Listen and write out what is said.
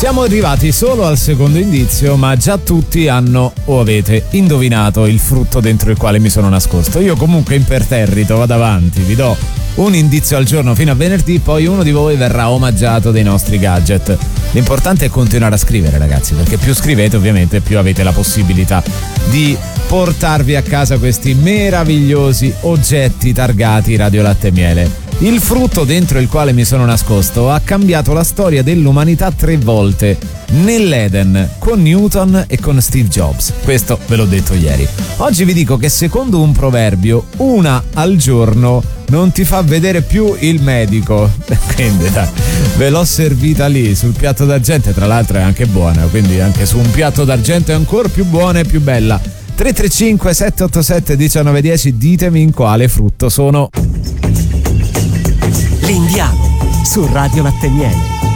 Siamo arrivati solo al secondo indizio, ma già tutti hanno o avete indovinato il frutto dentro il quale mi sono nascosto. Io comunque imperterrito vado avanti, vi do un indizio al giorno fino a venerdì, poi uno di voi verrà omaggiato dei nostri gadget. L'importante è continuare a scrivere, ragazzi, perché più scrivete ovviamente più avete la possibilità di portarvi a casa questi meravigliosi oggetti targati Radio Latte e Miele. Il frutto dentro il quale mi sono nascosto ha cambiato la storia dell'umanità 3 volte, nell'Eden, con Newton e con Steve Jobs. Questo ve l'ho detto ieri. Oggi vi dico che secondo un proverbio, una al giorno non ti fa vedere più il medico. Quindi dai, ve l'ho servita lì sul piatto d'argento, tra l'altro è anche buona, quindi anche su un piatto d'argento è ancora più buona e più bella. 335 787 1910, ditemi in quale frutto sono. L'Indiano su Radio Latte e Miele.